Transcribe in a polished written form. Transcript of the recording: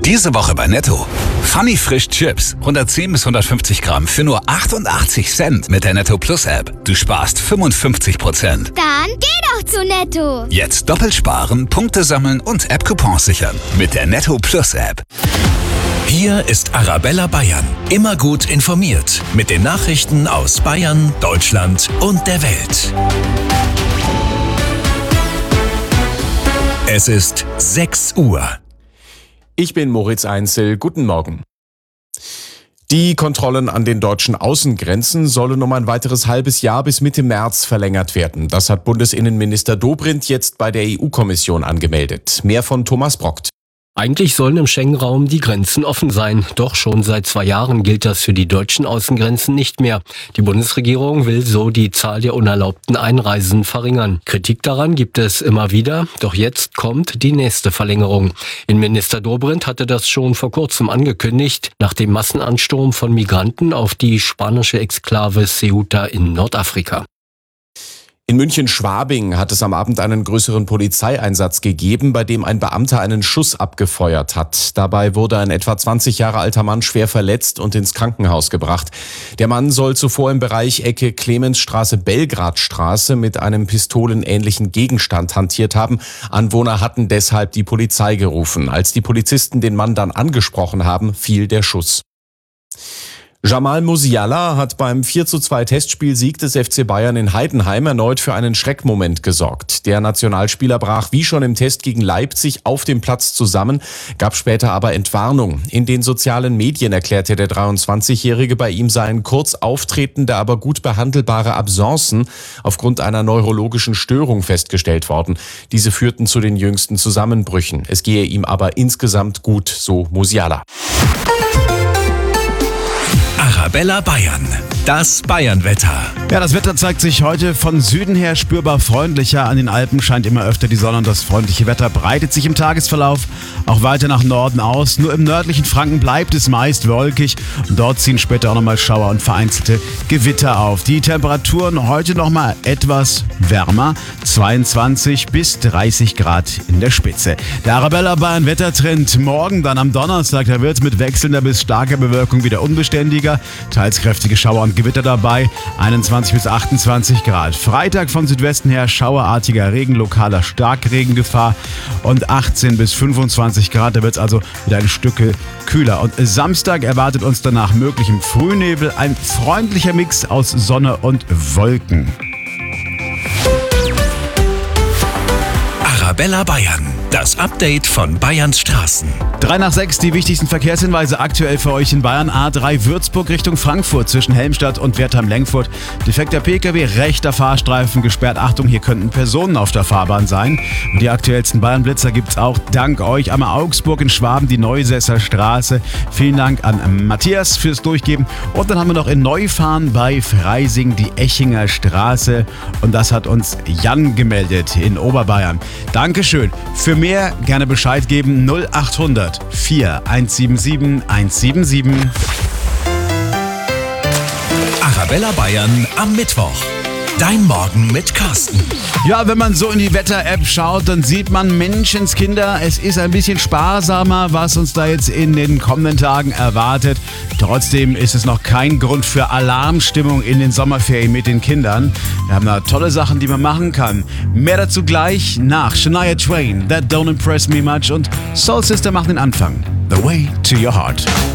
Diese Woche bei Netto. Funny Frisch Chips. 110 bis 150 Gramm für nur 88 Cent mit der Netto Plus App. Du sparst 55%. Dann geh doch zu Netto. Jetzt doppelt sparen, Punkte sammeln und App-Coupons sichern. Mit der Netto Plus App. Hier ist Arabella Bayern. Immer gut informiert. Mit den Nachrichten aus Bayern, Deutschland und der Welt. Es ist 6 Uhr. Ich bin Moritz Einzel. Guten Morgen. Die Kontrollen an den deutschen Außengrenzen sollen um ein weiteres halbes Jahr bis Mitte März verlängert werden. Das hat Bundesinnenminister Dobrindt jetzt bei der EU-Kommission angemeldet. Mehr von Thomas Brockt. Eigentlich sollen im Schengen-Raum die Grenzen offen sein. Doch schon seit 2 Jahren gilt das für die deutschen Außengrenzen nicht mehr. Die Bundesregierung will so die Zahl der unerlaubten Einreisen verringern. Kritik daran gibt es immer wieder. Doch jetzt kommt die nächste Verlängerung. Innenminister Dobrindt hatte das schon vor kurzem angekündigt, nach dem Massenansturm von Migranten auf die spanische Exklave Ceuta in Nordafrika. In München-Schwabing hat es am Abend einen größeren Polizeieinsatz gegeben, bei dem ein Beamter einen Schuss abgefeuert hat. Dabei wurde ein etwa 20 Jahre alter Mann schwer verletzt und ins Krankenhaus gebracht. Der Mann soll zuvor im Bereich Ecke Clemensstraße-Belgradstraße mit einem pistolenähnlichen Gegenstand hantiert haben. Anwohner hatten deshalb die Polizei gerufen. Als die Polizisten den Mann dann angesprochen haben, fiel der Schuss. Jamal Musiala hat beim 4:2 Testspielsieg des FC Bayern in Heidenheim erneut für einen Schreckmoment gesorgt. Der Nationalspieler brach wie schon im Test gegen Leipzig auf dem Platz zusammen, gab später aber Entwarnung. In den sozialen Medien erklärte der 23-Jährige, bei ihm seien kurz auftretende, aber gut behandelbare Absencen aufgrund einer neurologischen Störung festgestellt worden. Diese führten zu den jüngsten Zusammenbrüchen. Es gehe ihm aber insgesamt gut, so Musiala. Arabella Bayern. Das Bayernwetter. Ja, das Wetter zeigt sich heute von Süden her spürbar freundlicher. An den Alpen scheint immer öfter die Sonne und das freundliche Wetter breitet sich im Tagesverlauf auch weiter nach Norden aus. Nur im nördlichen Franken bleibt es meist wolkig und dort ziehen später auch nochmal Schauer und vereinzelte Gewitter auf. Die Temperaturen heute nochmal etwas wärmer, 22 bis 30 Grad in der Spitze. Der Arabella Bayern Wettertrend morgen dann am Donnerstag, da wird es mit wechselnder bis starker Bewölkung wieder unbeständiger, teils kräftige Schauer und Gewitter dabei, 21 bis 28 Grad. Freitag von Südwesten her schauerartiger Regen, lokaler Starkregengefahr und 18 bis 25 Grad. Da wird es also wieder ein Stück kühler. Und Samstag erwartet uns danach möglichem Frühnebel ein freundlicher Mix aus Sonne und Wolken. Arabella Bayern. Das Update von Bayerns Straßen. 3 nach 6, die wichtigsten Verkehrshinweise aktuell für euch in Bayern. A3 Würzburg Richtung Frankfurt zwischen Helmstadt und Wertheim-Lengfurt. Defekter Pkw, rechter Fahrstreifen gesperrt. Achtung, hier könnten Personen auf der Fahrbahn sein. Und die aktuellsten Bayern-Blitzer gibt's auch dank euch. Einmal Augsburg in Schwaben, die Neusesser Straße. Vielen Dank an Matthias fürs Durchgeben. Und dann haben wir noch in Neufahren bei Freising die Echinger Straße. Und das hat uns Jan gemeldet in Oberbayern. Dankeschön. Für mehr gerne Bescheid geben 0800 4177 177. Arabella Bayern am Mittwoch. Dein Morgen mit Carsten. Ja, wenn man so in die Wetter-App schaut, dann sieht man, Menschenskinder, es ist ein bisschen sparsamer, was uns da jetzt in den kommenden Tagen erwartet. Trotzdem ist es noch kein Grund für Alarmstimmung in den Sommerferien mit den Kindern. Wir haben da tolle Sachen, die man machen kann. Mehr dazu gleich nach Shania Twain, That Don't Impress Me Much und Soul Sister macht den Anfang. The Way to Your Heart.